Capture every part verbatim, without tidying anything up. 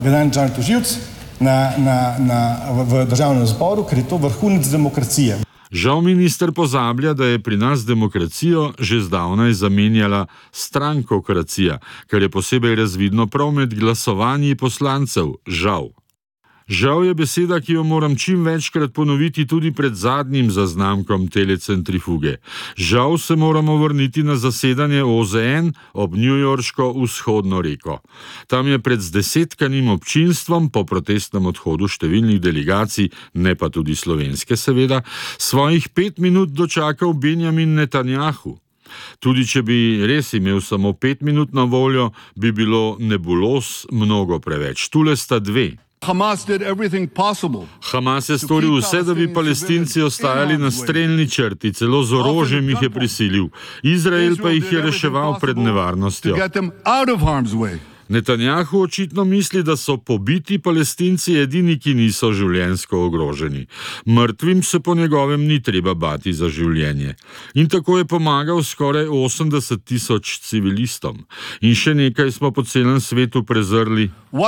Generalni državni tožilec na, na, na, v državnem zboru, ker je to vrhunec demokracije. Žal minister pozablja, da je pri nas demokracijo že zdavnaj zamenjala strankokracija, kar je posebej razvidno prav med glasovanji poslancev, žal. Žal je beseda, ki jo moram čim večkrat ponoviti tudi pred zadnjim zaznamkom telecentrifuge. Žal se moramo vrniti na zasedanje O Z N ob newyorško vzhodno reko. Tam je pred zdesetkanim občinstvom po protestnem odhodu številnih delegacij, ne pa tudi slovenske seveda, svojih pet minut dočakal Benjamin Netanjahu. Tudi če bi res imel samo pet minut na voljo, bi bilo nebuloz mnogo preveč. Tule sta dve. Hamas did everything possible. Hamas je storil vse, da bi Palestinci ostajali na strelni črti, celo z orožjem jih je prisilil. Izrael pa jih je reševal pred nevarnostjo. Netanjahu očitno misli, da so pobiti Palestinci edini, ki niso življenjsko ogroženi. Mrtvim se po njegovem ni treba bati za življenje. In tako je pomagal skoraj osemdeset tisoč civilistom. In še nekaj smo po celem svetu prezrli.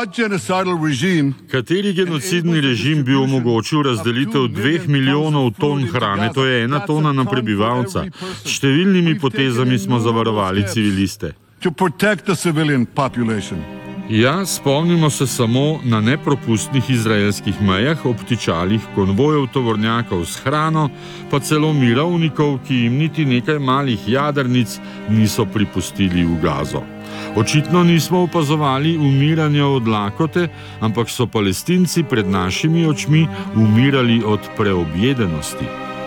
Kateri genocidni režim bi omogočil razdelitev dveh milijonov ton hrane, to je ena tona na prebivalca. S številnimi potezami smo zavarovali civiliste. To protect the civilian population. Ja, spomnimo se samo na nepropustnih izraelskih mejah obtičalih konvojev tovornjakov s hrano, pa celo mirovnikov, ki jim niti nekaj malih jadrnic niso pripustili v Gazo. Očitno nismo opazovali umiranja od lakote, ampak so Palestinci pred našimi očmi umirali od preobjedenosti.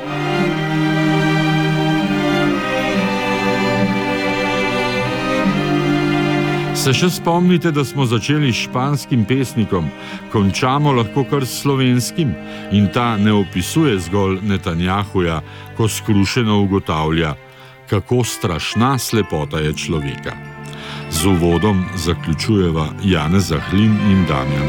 Se še spomnite, da smo začeli s španskim pesnikom, končamo lahko kar s slovenskim in ta ne opisuje zgolj Netanjahuja, ko skrušeno ugotavlja, kako strašna slepota je človeka. Z uvodom zaključujeva Janez Zahlin in Damjan